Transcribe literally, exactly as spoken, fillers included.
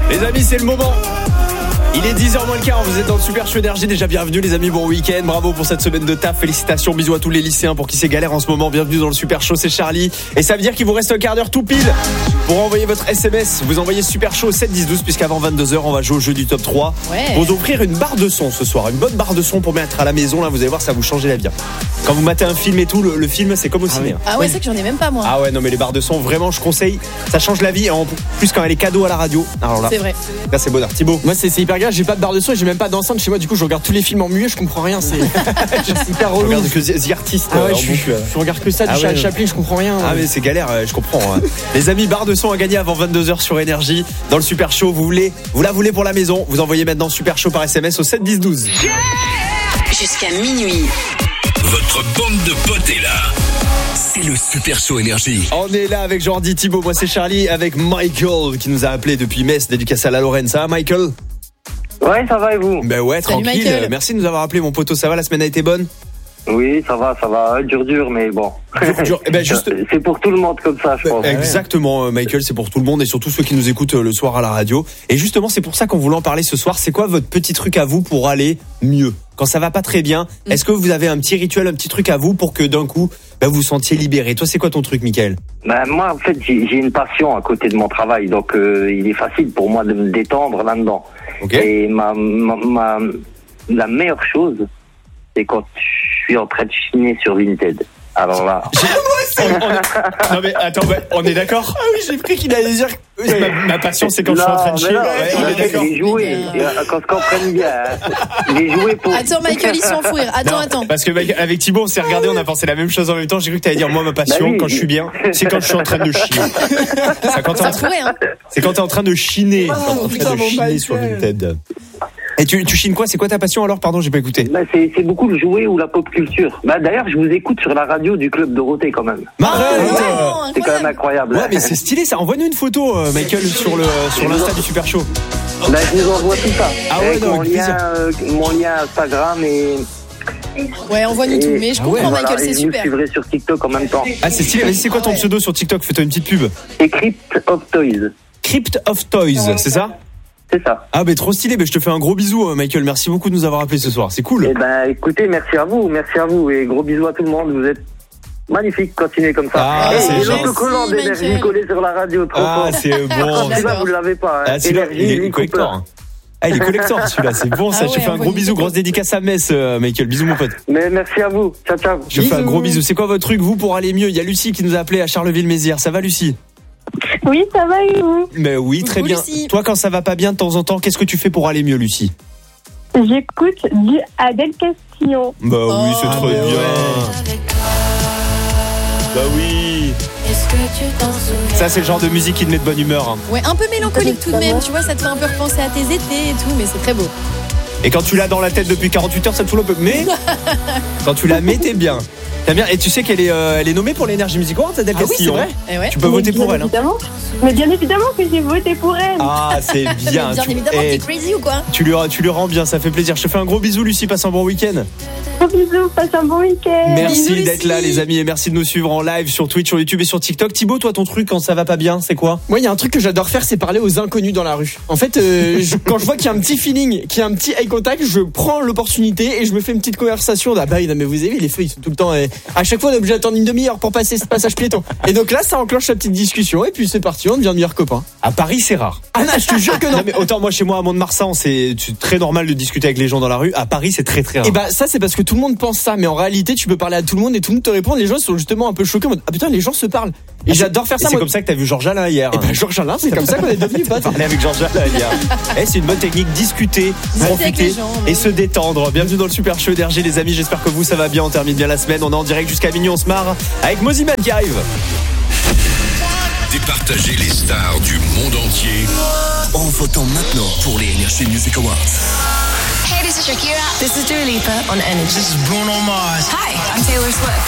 Les amis, c'est le moment. Il est dix heures moins le quart, vous êtes dans le Super Show Énergie. Déjà bienvenue les amis, bon week-end. Bravo pour cette semaine de taf, félicitations, bisous à tous les lycéens pour qui c'est galère en ce moment. Bienvenue dans le Super Show, c'est Charlie. Et ça veut dire qu'il vous reste un quart d'heure tout pile pour envoyer votre S M S. Vous envoyez Super Show sept dix douze, puisqu'avant vingt-deux heures on va jouer au jeu du top trois. Ouais. Pour vous offrir une barre de son ce soir, une bonne barre de son pour mettre à la maison. Là vous allez voir, ça va vous changer la vie. Quand vous matez un film et tout, le, le film c'est comme au ciné. Ah ouais, c'est que j'en ai même pas moi. Ah ouais, non mais les barres de son, vraiment je conseille. Ça change la vie, et en plus quand elle est cadeau à la radio. Alors là, C'est vrai. là c'est bonheur. Thibaut. Moi c'est, c'est hyper grave, j'ai pas de barre de son et j'ai même pas d'enceinte chez moi, du coup je regarde tous les films en muet, je comprends rien, c'est, c'est hyper Je relou. regarde que The Artist. Ah ouais, euh, en je, boucle. je regarde que ça du Ah Charlie ouais. Chaplin, je comprends rien. Ah mais c'est galère, euh, je comprends. Hein. Les amis, barre de son à gagner avant vingt-deux heures sur Énergie dans le Super Show. Vous voulez, vous la voulez pour la maison. Vous envoyez maintenant Super Show par S M S au sept dix douze. Jusqu'à minuit. Votre bande de potes est là. C'est le Super Show Énergie. On est là avec Jordi, Thibaut, moi c'est Charlie, avec Michael qui nous a appelé depuis Metz, dédicace à la Lorraine. Ça va Michael? Ouais, ça va et vous? Ben ouais, Salut, tranquille. Michael. Merci de nous avoir appelé mon poteau, ça va, la semaine a été bonne? Oui, ça va, ça va. Dur, dur, mais bon. Dur, dur. Eh ben, juste- C'est pour tout le monde comme ça, je pense. Exactement, euh, Michael, c'est pour tout le monde et surtout ceux qui nous écoutent euh, le soir à la radio. Et justement, c'est pour ça qu'on voulait en parler ce soir. C'est quoi votre petit truc à vous pour aller mieux? Quand ça va pas très bien, Mm. est-ce que vous avez un petit rituel, un petit truc à vous pour que d'un coup, bah, vous vous sentiez libéré? Toi, c'est quoi ton truc, Michael? Ben, moi, en fait, j'ai j'ai une passion à côté de mon travail, donc euh, il est facile pour moi de me détendre là-dedans. Ok. Et ma, ma, ma- la meilleure chose, c'est quand je suis en train de chiner sur Vinted. Alors là, Non mais attends, bah, on est d'accord? Ah oui, j'ai pris qu'il allait dire que ma, ma passion, c'est quand je suis en train de mais chier. non, Ouais, on est d'accord. j'ai joué, qu'on se comprenne bien. hein. J'ai joué pour... Attends Michael, ils sont fous rire. Attends, Non, attends. Parce que Mike, avec Thibaut, on s'est regardé, on a pensé la même chose en même temps. J'ai cru que t'allais dire moi ma passion Bah oui. quand je suis bien, c'est quand je suis en train de chier. C'est quand t'es en Ça train, pourrait hein. c'est quand t'es en train de chiner, quand t'es en train putain, de mon chiner Michael. sur Vinted. Et tu, tu chines quoi? C'est quoi ta passion alors? Pardon, j'ai pas écouté. Ben, c'est c'est beaucoup le jouet ou la pop culture. Ben, d'ailleurs, je vous écoute sur la radio du Club Dorothée quand même. Arrête. Oh, C'est quand même incroyable. incroyable. Ouais, mais c'est stylé ça. Envoie-nous une photo, euh, Michael, sur le sur l'insta du Super Show. Ben, je vous envoie tout ça. Ah ouais, Avec non, mon, avec lien, plaisir. euh, mon lien Instagram et... Ouais, envoie-nous tout. Mais je Ah comprends ouais. Michael, voilà, c'est et super. vous suivrez sur TikTok en même temps. Ah, c'est stylé. Vas-y, c'est quoi ton Ah ouais. pseudo sur TikTok? Fais-toi une petite pub. C'est Crypt of Toys. Crypt of Toys, c'est ça? C'est ça. Ah, bah trop stylé. Bah, je te fais un gros bisou, euh, Michael. Merci beaucoup de nous avoir appelé ce soir. C'est cool. Eh ben, écoutez, merci à vous, merci à vous et gros bisous à tout le monde. Vous êtes magnifiques, continuez comme ça. Ah, et c'est et gentil. l'autocollant d'énergie Michael. collé sur la radio, trop Ah, fort. c'est bon. Celui-là, vous ne l'avez pas. Hein. Ah, celui-là, Énergie, il est Lee collector. Cooper. hein. Ah, il est collector celui-là, c'est bon ça. Ah Je te ouais, fais un gros envoie-nous bisou, des grosse dédicace à Metz, euh, Michael. Bisous mon pote. Mais merci à vous. Ciao, ciao. Je te fais un gros bisou. C'est quoi votre truc, vous, pour aller mieux? Il y a Lucie qui nous a appelé à Charleville-Mézières. Ça va, Lucie? Oui, ça va et vous? Mais oui, très Coucou, bien. Lucie. Toi, quand ça va pas bien de temps en temps, qu'est-ce que tu fais pour aller mieux, Lucie? J'écoute du Adèle Castillon. Bah oui, c'est Oh, très bah bien. Bah oui. Ça, c'est le genre de musique qui te met de bonne humeur. hein. Ouais, un peu mélancolique tout de même. Tu vois, ça te fait un peu repenser à tes étés et tout, mais c'est très beau. Et quand tu l'as dans la tête depuis quarante-huit heures, ça te fout un peu. Mais quand tu la mets, t'es bien. T'as bien. Et tu sais qu'elle est, euh, elle est nommée pour l'Energy Music Awards, Adèle Ah oui, c'est Castillon. vrai. Eh ouais. Tu peux voter Mais pour bien elle. hein. évidemment. Mais bien évidemment que j'ai voté pour elle. Ah, c'est Mais bien. bien Tu- évidemment, eh, t'es crazy ou quoi? tu, lui, tu lui rends bien, ça fait plaisir. Je te fais un gros bisou, Lucie. Passe un bon week-end. Gros bisous, passe un bon week-end. Merci Bisous, d'être Lucie. là, les amis, et merci de nous suivre en live sur Twitch, sur YouTube et sur TikTok. Thibaut, toi, ton truc quand ça va pas bien, c'est quoi? Moi, il y a un truc que j'adore faire, c'est parler aux inconnus dans la rue. En fait, euh, je- quand je vois qu'il y a un petit feeling, qu'il y a un petit eye contact, je prends l'opportunité et je me fais une petite conversation. Ah bah, non, mais vous avez vu, les feux, ils sont tout le temps. euh, à chaque fois, on est obligé d'attendre une demi-heure pour passer ce passage piéton. Et donc là, ça enclenche la petite discussion et puis c'est parti, on devient de meilleurs copains. À Paris, c'est rare. Ah non, je te jure que non. Non, mais autant moi, chez moi, à Mont-de-Marsan, c'est c'est très normal de discuter avec les gens dans la rue. À Paris, c'est très très rare. Et bah ça c'est parce que tout le monde pense ça, mais en réalité tu peux parler à tout le monde et tout le monde te répond. Les gens sont justement un peu choqués en mode ah putain les gens se parlent. Et Ah, j'adore faire Et ça. c'est moi. comme ça que t'as vu Georges Alain hier. Et bah Georges Alain, c'est comme ça qu'on est devenus potes. Parler avec Georges Alain hier. Eh, c'est une bonne technique, discuter, Discuter avec profiter les gens, et ouais. se détendre. Bienvenue dans le Super Show d'R G, les amis. J'espère que vous ça va bien. On termine bien la semaine. On est en direct jusqu'à minuit, on se marre avec Moziman qui arrive. Départager les stars du monde entier en votant maintenant pour les Energy Music Awards. Hey, this is Shakira. This is Dua Lipa on Energy. This is Bruno Mars. Hi, I'm Taylor Swift.